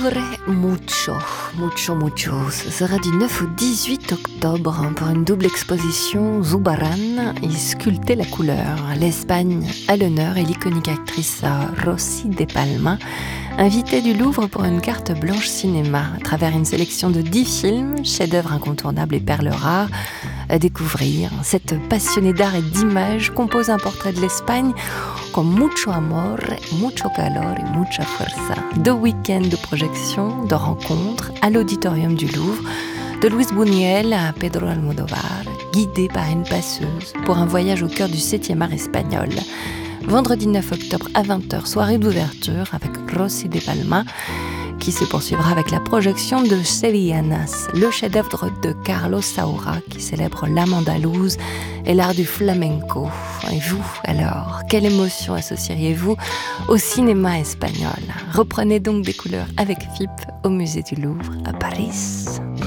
Amore mucho, mucho, mucho. Ce sera du 9 au 18 octobre pour une double exposition Zubaran et sculpter la couleur. L'Espagne à l'honneur et l'iconique actrice Rosy de Palma, invitée du Louvre pour une carte blanche cinéma à travers une sélection de 10 films, chefs-d'œuvre incontournables et perles rares à découvrir. Cette passionnée d'art et d'images compose un portrait de l'Espagne comme mucho amor, mucho calor et mucha fuerza. 2 week-ends de projection, de rencontres à l'auditorium du Louvre, de Luis Buñuel à Pedro Almodóvar, guidé par une passeuse pour un voyage au cœur du 7e art espagnol. Vendredi 9 octobre à 20h, soirée d'ouverture avec Rosy de Palma, qui se poursuivra avec la projection de Sevillanas, le chef-d'œuvre de Carlos Saura, qui célèbre l'âme andalouse et l'art du flamenco. Et vous, alors, quelle émotion associeriez-vous au cinéma espagnol ? Reprenez donc des couleurs avec FIP au Musée du Louvre à Paris.